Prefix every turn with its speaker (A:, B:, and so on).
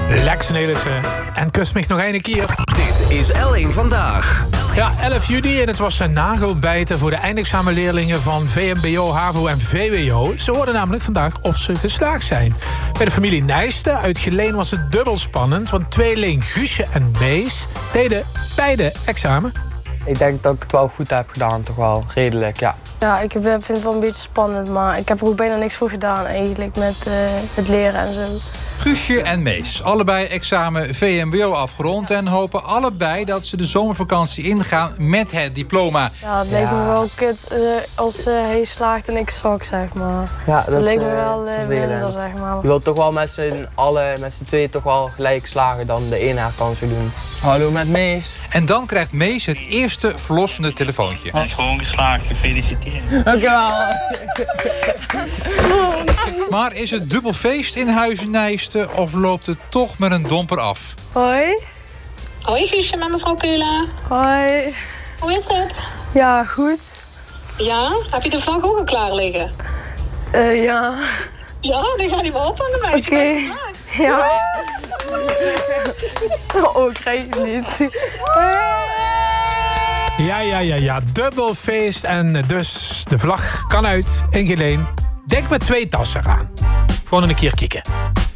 A: Lex Nelissen en Kus mich nog een keer.
B: Dit is L1 Vandaag.
A: Ja, 11 juni en het was een nagelbijten voor de eindexamenleerlingen van VMBO, HAVO en VWO. Ze hoorden namelijk vandaag of ze geslaagd zijn. Bij de familie Nijsten uit Geleen was het dubbel spannend, want tweeling Guusje en Mees deden beide examen.
C: Ik denk dat ik het wel goed heb gedaan, toch wel redelijk, ja.
D: Ja, ik vind het wel een beetje spannend, maar ik heb er ook bijna niks voor gedaan eigenlijk met het leren en zo.
E: Guusje en Mees, allebei examen VMBO afgerond en hopen allebei dat ze de zomervakantie ingaan met het diploma.
D: Ja, het leek me wel kut als hij slaagt en ik zak, zeg maar.
C: Ja, dat
D: leek me wel
C: vervelend.
D: zeg maar.
C: Je wilt toch wel met z'n tweeën toch wel gelijk slagen dan de ene kan zo doen. Hallo met Mees.
E: En dan krijgt Mees het eerste verlossende telefoontje.
F: Hij is gewoon geslaagd, gefeliciteerd.
C: Dankjewel.
E: Maar is het dubbel feest in Huizen Nijsten of loopt het toch met een domper af?
D: Hoi.
G: Hoi Guusje met mevrouw Keulen.
D: Hoi.
G: Hoe is het?
D: Ja, goed.
G: Ja? Heb je de vlag ook al klaar liggen?
D: Ja.
G: Ja, dan gaat hij wel ophangen bij je.
D: Oké.
G: Je bent geslaagd.
D: Ja. Oh, ik krijg het niet.
A: Ja. Dubbel feest en dus de vlag kan uit in Geleen. Denk met 2 tassen aan. Gewoon een keer kikken.